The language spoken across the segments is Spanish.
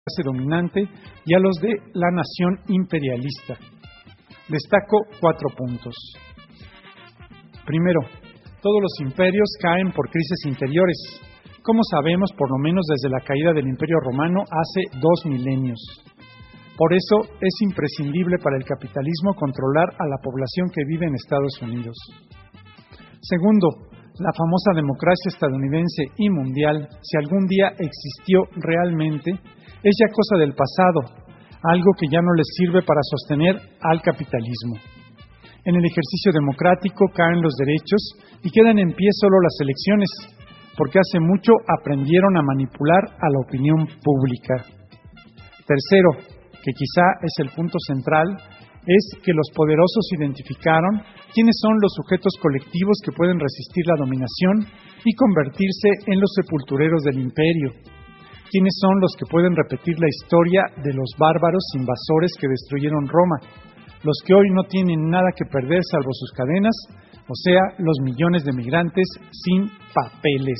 clase dominante y a los de la nación imperialista. Destaco 4 puntos. Primero, todos los imperios caen por crisis interiores, como sabemos por lo menos desde la caída del Imperio Romano hace 2 milenios. Por eso es imprescindible para el capitalismo controlar a la población que vive en Estados Unidos. Segundo, la famosa democracia estadounidense y mundial, si algún día existió realmente, es ya cosa del pasado, algo que ya no les sirve para sostener al capitalismo. En el ejercicio democrático caen los derechos y quedan en pie solo las elecciones, porque hace mucho aprendieron a manipular a la opinión pública. Tercero, que quizá es el punto central, es que los poderosos identificaron quiénes son los sujetos colectivos que pueden resistir la dominación y convertirse en los sepultureros del imperio. ¿Quiénes son los que pueden repetir la historia de los bárbaros invasores que destruyeron Roma? Los que hoy no tienen nada que perder salvo sus cadenas, o sea, los millones de migrantes sin papeles.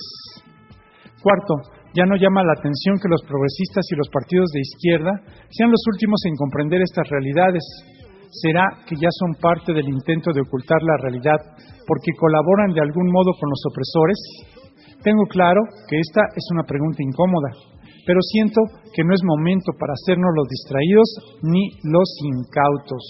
Cuarto, ya no llama la atención que los progresistas y los partidos de izquierda sean los últimos en comprender estas realidades. ¿Será que ya son parte del intento de ocultar la realidad porque colaboran de algún modo con los opresores? Tengo claro que esta es una pregunta incómoda, pero siento que no es momento para hacernos los distraídos ni los incautos.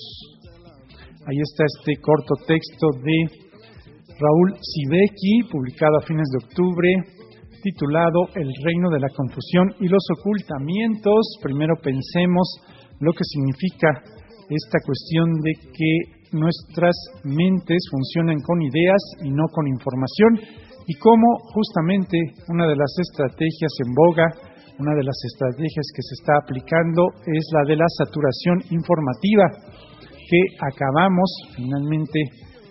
Ahí está este corto texto de Raúl Sibeki, publicado a fines de octubre, titulado El reino de la confusión y los ocultamientos. Primero pensemos lo que significa esta cuestión de que nuestras mentes funcionan con ideas y no con información, y cómo justamente una de las estrategias en boga, una de las estrategias que se está aplicando es la de la saturación informativa, que finalmente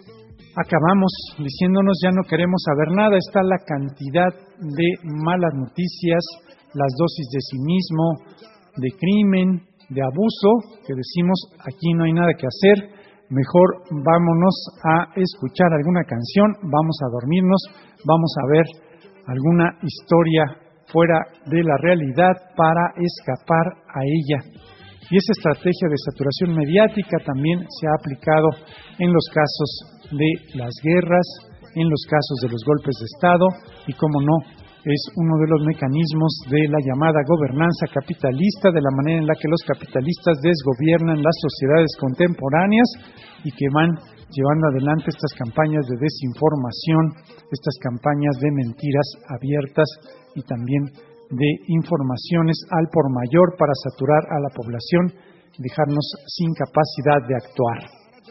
acabamos diciéndonos ya no queremos saber nada. Está la cantidad de malas noticias, las dosis de cinismo, de crimen, de abuso, que decimos aquí no hay nada que hacer, mejor vámonos a escuchar alguna canción, vamos a dormirnos, vamos a ver alguna historia fuera de la realidad para escapar a ella. Y esa estrategia de saturación mediática también se ha aplicado en los casos de las guerras, en los casos de los golpes de Estado y, cómo no, es uno de los mecanismos de la llamada gobernanza capitalista, de la manera en la que los capitalistas desgobiernan las sociedades contemporáneas y que van llevando adelante estas campañas de desinformación, estas campañas de mentiras abiertas y también de informaciones al por mayor para saturar a la población, dejarnos sin capacidad de actuar.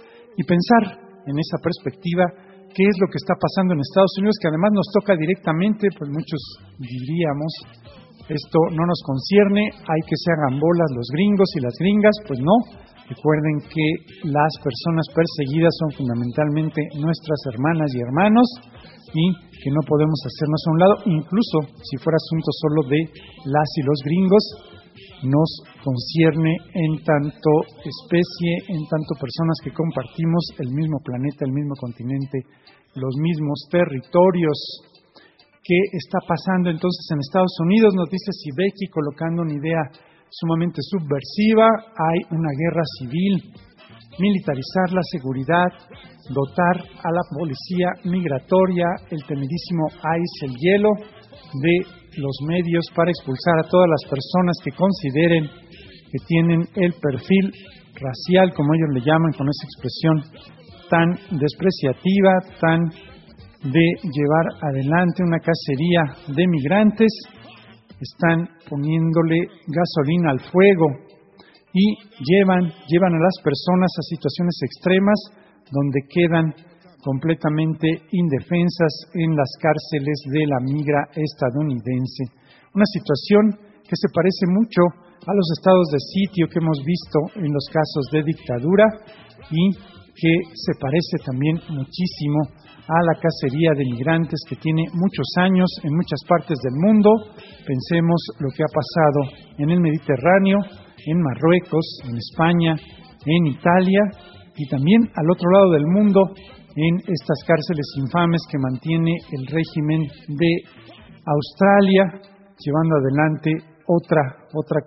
Y pensar en esa perspectiva, ¿qué es lo que está pasando en Estados Unidos? Que además nos toca directamente, pues muchos diríamos, esto no nos concierne, hay que se hagan bolas los gringos y las gringas. Pues no, recuerden que las personas perseguidas son fundamentalmente nuestras hermanas y hermanos y que no podemos hacernos a un lado, incluso si fuera asunto solo de las y los gringos, nos concierne en tanto especie, en tanto personas que compartimos el mismo planeta, el mismo continente, los mismos territorios. ¿Qué está pasando entonces en Estados Unidos? Nos dice Sibeki, colocando una idea sumamente subversiva. Hay una guerra civil, militarizar la seguridad, dotar a la policía migratoria, el temidísimo ICE, el hielo, de los medios para expulsar a todas las personas que consideren que tienen el perfil racial, como ellos le llaman, con esa expresión tan despreciativa, tan de llevar adelante una cacería de migrantes. Están poniéndole gasolina al fuego y llevan a las personas a situaciones extremas donde quedan completamente indefensas en las cárceles de la migra estadounidense. Una situación que se parece mucho a los estados de sitio que hemos visto en los casos de dictadura y que se parece también muchísimo a la cacería de migrantes que tiene muchos años en muchas partes del mundo. Pensemos lo que ha pasado en el Mediterráneo, en Marruecos, en España, en Italia y también al otro lado del mundo, en estas cárceles infames que mantiene el régimen de Australia, llevando adelante otra cacería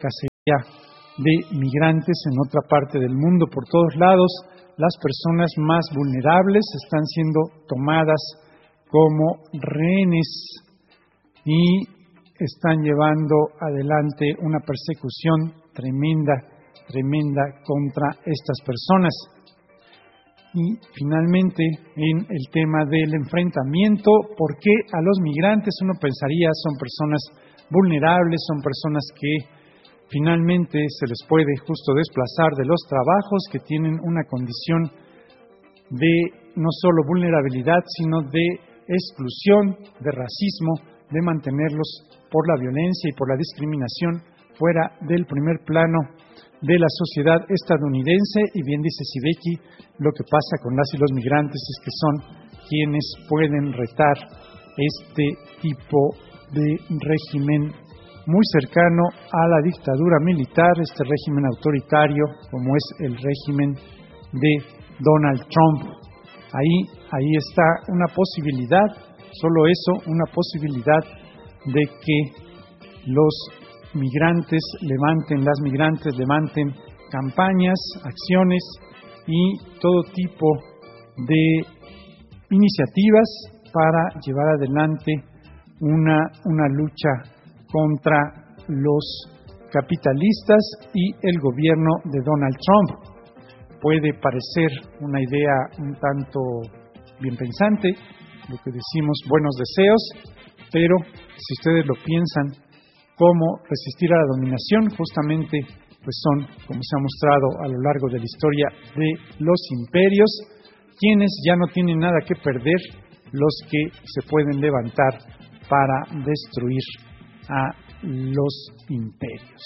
de migrantes en otra parte del mundo. Por todos lados, las personas más vulnerables están siendo tomadas como rehenes y están llevando adelante una persecución tremenda contra estas personas. Y finalmente, en el tema del enfrentamiento, ¿por qué a los migrantes? Uno pensaría son personas vulnerables, son personas que finalmente se les puede justo desplazar de los trabajos, que tienen una condición de no solo vulnerabilidad, sino de exclusión, de racismo, de mantenerlos por la violencia y por la discriminación fuera del primer plano de la sociedad estadounidense. Y bien dice Sibeki, lo que pasa con las y los migrantes es que son quienes pueden retar este tipo de régimen muy cercano a la dictadura militar, este régimen autoritario como es el régimen de Donald Trump. Ahí está una posibilidad, solo eso, una posibilidad de que las migrantes levanten campañas, acciones y todo tipo de iniciativas para llevar adelante una lucha contra los capitalistas y el gobierno de Donald Trump. Puede parecer una idea un tanto bien pensante, lo que decimos buenos deseos, pero si ustedes lo piensan, cómo resistir a la dominación, justamente pues son, como se ha mostrado a lo largo de la historia de los imperios, quienes ya no tienen nada que perder, los que se pueden levantar para destruir a los imperios.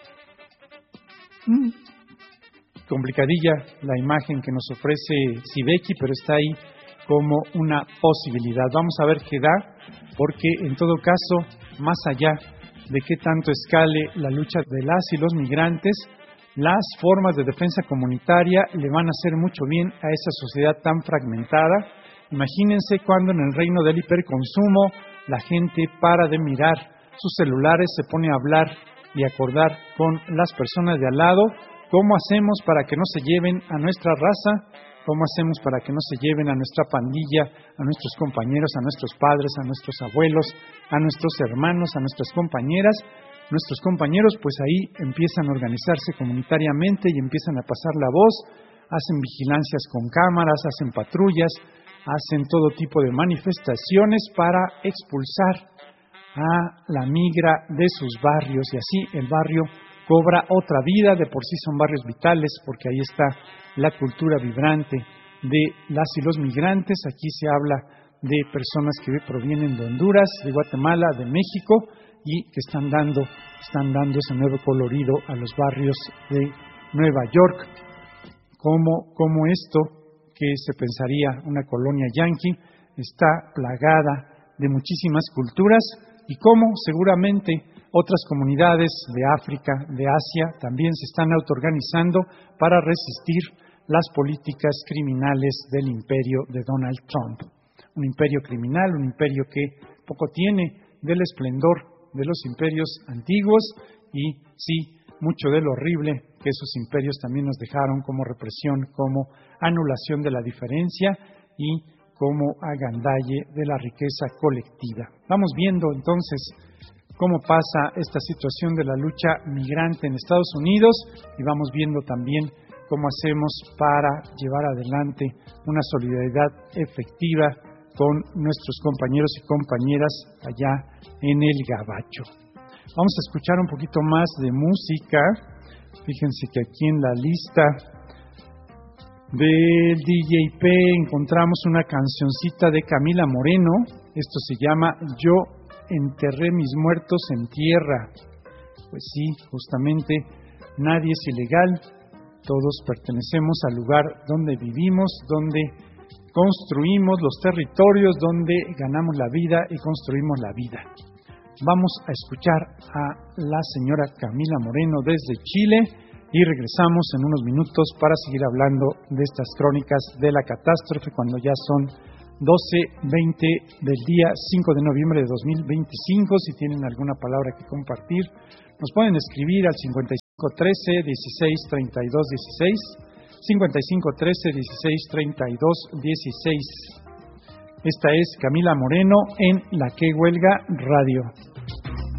Complicadilla la imagen que nos ofrece Sibeki, pero está ahí como una posibilidad. Vamos a ver qué da, porque en todo caso, más allá de qué tanto escale la lucha de las y los migrantes, las formas de defensa comunitaria le van a hacer mucho bien a esa sociedad tan fragmentada. Imagínense cuando en el reino del hiperconsumo la gente para de mirar sus celulares, se pone a hablar y acordar con las personas de al lado. ¿Cómo hacemos para que no se lleven a nuestra raza? ¿Cómo hacemos para que no se lleven a nuestra pandilla, a nuestros compañeros, a nuestros padres, a nuestros abuelos, a nuestros hermanos, a nuestras compañeras? Nuestros compañeros pues ahí empiezan a organizarse comunitariamente y empiezan a pasar la voz, hacen vigilancias con cámaras, hacen patrullas, hacen todo tipo de manifestaciones para expulsar a la migra de sus barrios, y así el barrio cobra otra vida. De por sí son barrios vitales porque ahí está la cultura vibrante de las y los migrantes. Aquí se habla de personas que provienen de Honduras, de Guatemala, de México, y que están dando ese nuevo colorido a los barrios de Nueva York, como esto que se pensaría una colonia yanqui está plagada de muchísimas culturas, y cómo seguramente otras comunidades de África, de Asia, también se están autoorganizando para resistir las políticas criminales del imperio de Donald Trump. Un imperio criminal, un imperio que poco tiene del esplendor de los imperios antiguos, y sí, mucho de lo horrible que esos imperios también nos dejaron como represión, como anulación de la diferencia y como agandalle de la riqueza colectiva. Vamos viendo entonces cómo pasa esta situación de la lucha migrante en Estados Unidos, y vamos viendo también cómo hacemos para llevar adelante una solidaridad efectiva con nuestros compañeros y compañeras allá en el Gabacho. Vamos a escuchar un poquito más de música. Fíjense que aquí en la lista del DJP encontramos una cancioncita de Camila Moreno. Esto se llama Yo enterré mis muertos en tierra. Pues sí, justamente nadie es ilegal, todos pertenecemos al lugar donde vivimos, donde construimos los territorios, donde ganamos la vida y construimos la vida. Vamos a escuchar a la señora Camila Moreno desde Chile y regresamos en unos minutos para seguir hablando de estas crónicas de la catástrofe cuando ya son 12:20 del día 5 de noviembre de 2025. Si tienen alguna palabra que compartir, nos pueden escribir al 55 13 16 32 16, 55 13 16 32 16. Esta es Camila Moreno en La Que Huelga Radio.